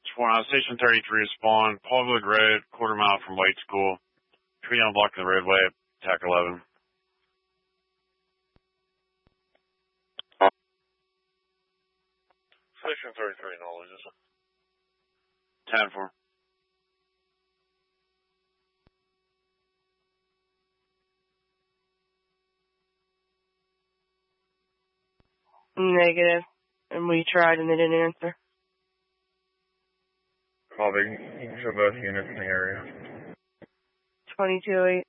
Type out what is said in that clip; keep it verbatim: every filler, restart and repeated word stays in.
Sworn on Station thirty-three spawn, Paulville Road, quarter mile from White School. Tree on blocking the roadway, attack eleven. Station thirty-three, no loses. ten four. Negative. And we tried and they didn't answer. Copy. You can show both units in the area. twenty-two eight.